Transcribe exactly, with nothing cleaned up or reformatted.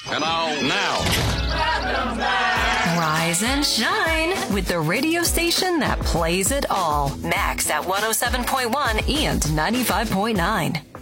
And now, now. Rise and shine with the radio station that plays it all. Max at one oh seven point one and ninety-five point nine.